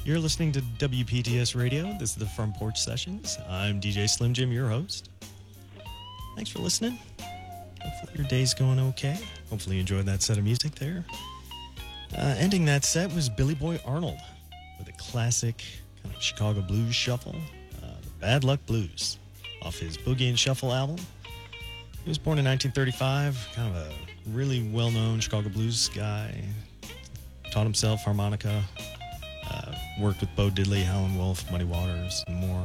You're listening to WPTS Radio. This is the Front Porch Sessions. I'm DJ Slim Jim, your host. Thanks for listening. Hopefully your day's going okay. Hopefully you enjoyed that set of music there. Ending that set was Billy Boy Arnold with a classic kind of Chicago blues shuffle, the Bad Luck Blues, off his Boogie and Shuffle album. He was born in 1935, kind of a really well-known Chicago blues guy. Taught himself harmonica, worked with Bo Diddley, Howlin' Wolf, Muddy Waters, and more.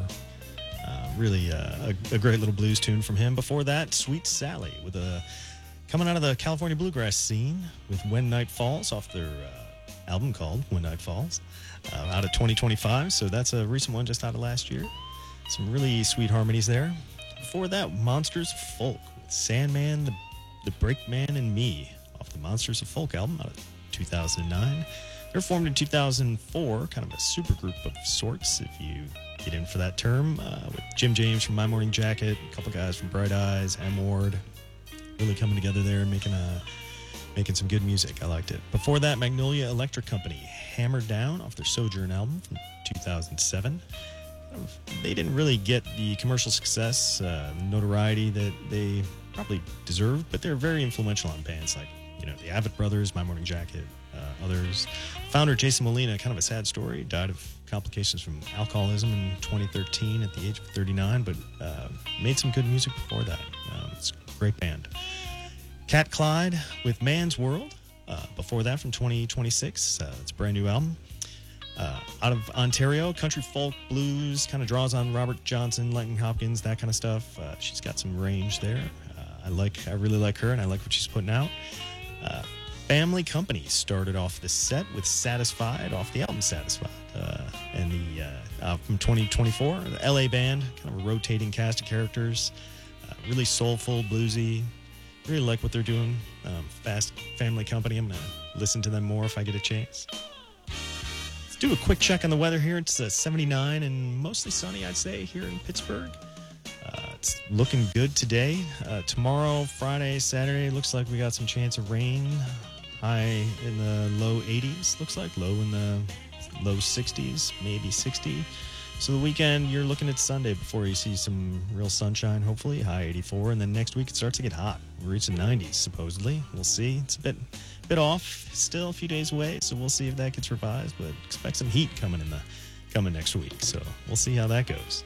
Really a great little blues tune from him. Before that, Sweet Sally, with coming out of the California bluegrass scene with When Night Falls off their album called When Night Falls, out of 2025. So that's a recent one just out of last year. Some really sweet harmonies there. Before that, Monsters of Folk with Sandman, the Brakeman, and Me off the Monsters of Folk album out of 2009. They were formed in 2004, kind of a supergroup of sorts, if you get in for that term, with Jim James from My Morning Jacket, a couple guys from Bright Eyes, M. Ward, really coming together there and making some good music. I liked it. Before that, Magnolia Electric Company, Hammered Down off their Sojourn album from 2007. They didn't really get the commercial success, notoriety that they probably deserved, but they're very influential on bands like, the Avett Brothers, My Morning Jacket, others. Founder Jason Molina, kind of a sad story, died of complications from alcoholism in 2013 at the age of 39, but made some good music before that. It's a great band. Cat Clyde with Man's World. Before that, from 2026, it's a brand new album. Out of Ontario, country folk blues, kind of draws on Robert Johnson, Lightning Hopkins, that kind of stuff. She's got some range there. I really like her, and I like what she's putting out. Family Company started off the set with Satisfied off the album Satisfied. And from 2024, the LA band, kind of a rotating cast of characters, really soulful, bluesy. Really like what they're doing. Fast Family Company. I'm going to listen to them more if I get a chance. Let's do a quick check on the weather here. It's 79 and mostly sunny, I'd say, here in Pittsburgh. It's looking good today. Tomorrow, Friday, Saturday, looks like we got some chance of rain. High in the low 80s, looks like. Low in the low 60s, maybe 60. So the weekend, you're looking at Sunday before you see some real sunshine, hopefully. High 84. And then next week, it starts to get hot. We're reaching 90s, supposedly. We'll see. It's a bit off. Still a few days away, so we'll see if that gets revised. But expect some heat coming next week. So we'll see how that goes.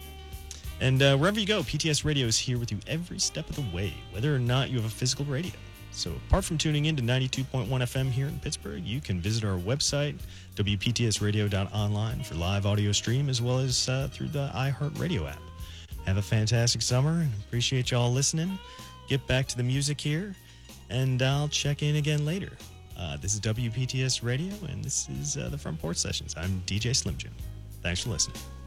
And wherever you go, PTS Radio is here with you every step of the way, whether or not you have a physical radio. So apart from tuning in to 92.1 FM here in Pittsburgh, you can visit our website, WPTSradio.online, for live audio stream, as well as through the iHeartRadio app. Have a fantastic summer, and appreciate you all listening. Get back to the music here, and I'll check in again later. This is WPTS Radio, and this is the Front Porch Sessions. I'm DJ Slim Jim. Thanks for listening.